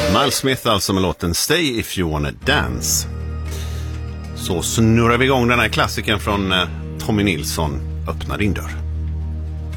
Miles Smith alltså med låten Stay If You Wanna Dance. Så snurrar vi igång den här klassiken från Tommy Nilsson, Öppna din dörr.